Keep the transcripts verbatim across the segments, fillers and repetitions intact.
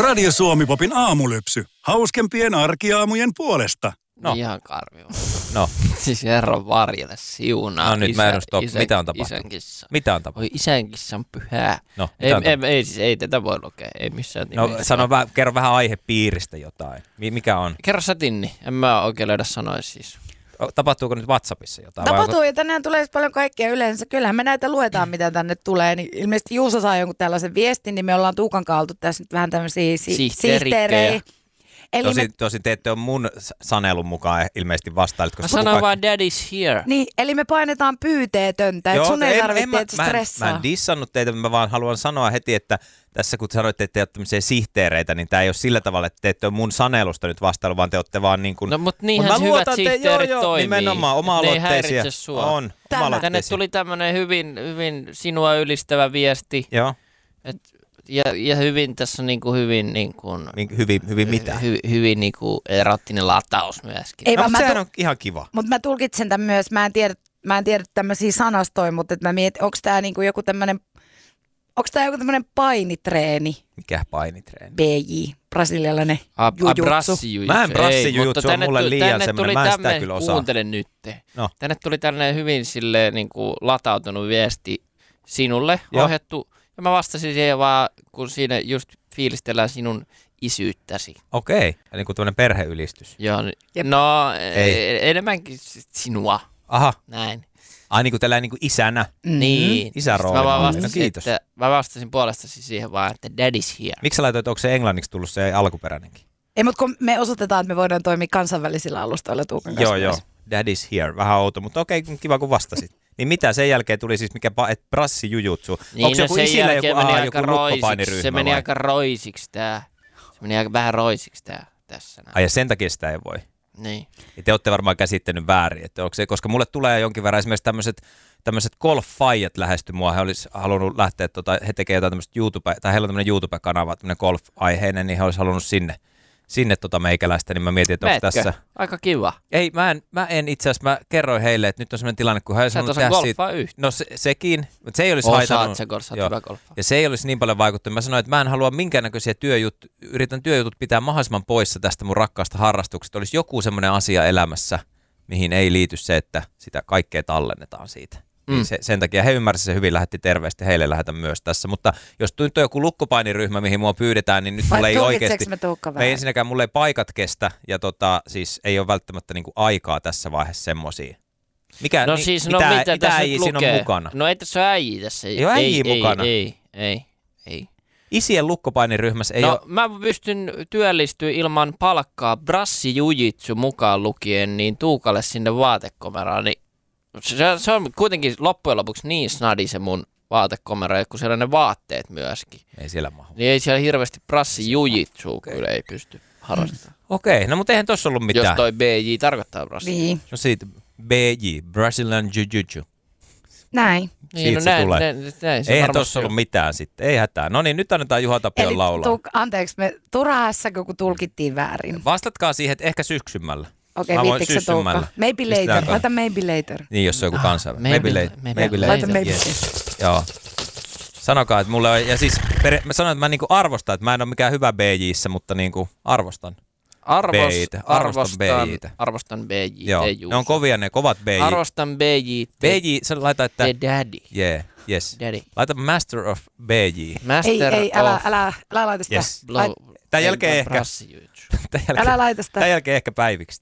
Radio Suomi-popin aamulypsy. Hauskempien arkiaamujen puolesta. No. Ihan karvio. No. Siis herran varjele siunaa. No nyt isä, mä en stop. Isä, Mitä on tapahtunut? Isän kissa. Mitä on tapahtunut? Oi, isän kissa on pyhää. No, ei, ei, ei, siis ei tätä voi lukea. Ei missään No nimessä. sano, väh, kerro vähän aihepiiristä jotain. Mikä on? Kerro sä, Tinni. En mä oikein löydä sanoa siis. Tapahtuuko nyt WhatsAppissa jotain? Tapahtuu vai... ja tänään tulee paljon kaikkea yleensä. Kyllähän me näitä luetaan, mitä tänne tulee. Niin ilmeisesti Juuso saa jonkun tällaisen viestin, niin me ollaan Tuukan kanssa oltu tässä nyt vähän tämmöisiä si- sihteerejä. Eli tosi, me... tosi te ette ole mun sanelun mukaan ilmeisesti vastailit. Mä sanon kaikki... vaan daddy's here. Niin, eli me painetaan pyyteetöntä, että sun ei tarvitse, että sä stressaa. Mä en dissannut teitä, mä vaan haluan sanoa heti, että tässä kun sanoitte, että te olette tämmöisiä sihteereitä, niin tää ei ole sillä tavalla, että te ette ole mun sanelusta nyt vastailu, vaan te olette vaan niin kuin... No mutta niinhän mut hyvät sihteerit joo, joo, toimii. Nimenomaan, oma-aloitteisia. On, oma-aloitteisia. Tänne tuli tämmönen hyvin, hyvin sinua ylistävä viesti. Joo. Et, ja, ja hyvin tässä on niinku hyvin niinku... Hyvin, hyvin mitä? Hy, hyvin niinku erottinen lataus myöskin. Ei, no, mutta sehän tu- on ihan kiva. Mutta mä tulkitsen tämän myös, mä en tiedä, mä en tiedä tämmöisiä sanastoja, mutta mä mietin, onko tää niinku joku tämmönen... Onko tämä joku tämmöinen painitreeni? Mikä painitreeni? B J, brasilialainen a, jujutsu. A mä en brassijujutsu, on mulle liian semmoinen, mä en sitä kyllä osaa. Kuuntele nyt. No. Tänne tuli tällainen hyvin silleen, niin kuin latautunut viesti sinulle Joo. ohjattu. Ja mä vastasin siihen vaan, kun siinä just fiilistellään sinun isyyttäsi. Okei, eli kuin tämmöinen perheylistys. Joo, no Ei. enemmänkin sinua. Aha. Näin. Ai niin kuin tällainen niin kuin isänä. Mm-hmm. Niin. Isärooli. Mä, vastasin, no, kiitos. Että, mä vastasin puolestasi siihen vaan, että daddy's here. Miksi sä laitoit, onko se englanniksi tullut se alkuperäinenkin? Ei, mutta kun me osoitetaan, että me voidaan toimia kansainvälisillä alustoilla Tuukan kanssa. Joo, joo. Daddy's here. Vähän outo, mutta okei, kiva kun vastasit. Niin mitä sen jälkeen tuli siis, mikä et brassijujutsu? Niin, onko no joku isillä joku, aha, joku lukkopainiryhmä? Se meni vai? aika roisiksi tää. Se meni aika vähän roisiksi tää tässä. Näin. Ai ja sen takia sitä ei voi? Niin. Ja te olette varmaan käsittänyt väärin, että onko se, koska mulle tulee jonkin verran esimerkiksi tämmöiset tämmöiset golf-faijat lähesty mua, he olisi halunnut lähteä, tota, he tekevät jotain tämmöistä YouTube, tai heillä on tämmöinen YouTube-kanava, tämmöinen golf-aiheinen, niin he olisi halunnut sinne, sinne tota meikäläistä, niin mä mietin, että onko tässä... Aika kiva. Ei, mä en, mä en itse asiassa, mä kerroin heille, että nyt on semmoinen tilanne, kun he olisi halunnut tehdä siitä... yhtä. No se, sekin, mutta se ei olisi Osaat haitannut... Sä golf, hyvä golfa. Ja se ei olisi niin paljon vaikuttanut. Mä sanoin, että mä en halua minkäännäköisiä työjuttuja, yritän työjutut pitää mahdollisimman poissa tästä mun rakkaasta harrastuksesta. Olisi joku semmoinen asia elämässä, mihin ei liity se, että sitä kaikkea tallennetaan siitä. Mm. Se, sen takia he ymmärsivät se hyvin, lähetti terveesti, heille lähetän myös tässä. Mutta jos nyt on joku lukkopainiryhmä, mihin mua pyydetään, niin nyt mulla ei oikeasti... Me ei ensinnäkään, mulla ei paikat kestä ja tota, siis ei ole välttämättä niinku aikaa tässä vaiheessa semmosia. Mikä, no ni, siis, mitä, no mitä mitä tässä äijä nyt siinä on mukana? No ei tässä ole äijä tässä. Ei ole äijä mukana? Ei, ei, ei. Isien lukkopainiryhmässä ei no, ole... mä pystyn työllistyä ilman palkkaa brassijujitsu mukaan lukien niin Tuukalle sinne vaatekomeraan, niin se, se on kuitenkin loppujen lopuksi niin snadi se mun vaatekomero, kun siellä on ne vaatteet myöskin. Ei siellä mahu. Niin ei siellä hirveästi brassijujitsua okay. kyllä ei pysty harrastamaan. Okei, okay, no mutta eihän tossa ollut mitään. Jos toi B J tarkoittaa brassi. Niin. No siitä B J, Brazilian Jiu-Jitsu. Näin. Siitä niin, no se näin, tulee. Näin, näin, se eihän tossa ollut mitään sitten, ei hätää. No niin, nyt annetaan Juha Tapion laulaa. Tu- anteeksi, me turhaässäkö kun tulkittiin väärin. Vastatkaa siihen, että ehkä syksymmällä. Okei, okay, viittikö se Tuukka? Maybe later. Laita maybe later. Niin, jos se on joku kansainvälinen. Maybe, maybe, maybe, maybe maybe later. Laita maybe yes. Joo. Sanokaa, että mulle on, ja siis per, mä sanon, että mä niinku arvostan, että mä en ole mikään hyvä B J:ssä, mutta niinku arvostan. Arvos, B J:tä. Arvostan B J:tä. Arvostan B J. Joo, ne on kovia ne, kovat B J. Arvostan B J. B J, sä laita, että... The daddy. Yeah, yes. Daddy. Laita Master of B J. Master ei, ei, of... älä, älä, älä laita sitä. Yes. Blow, Tämän jälkeen ehkä... Tämän jälkeen, älä laita sitä. Tämän jälkeen ehkä päiviksi.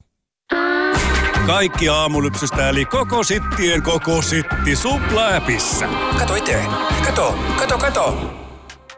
Kaikki aamulypsystä eli koko sittien koko sitti Supla-äpissä. Kato itse. Kato, kato, kato.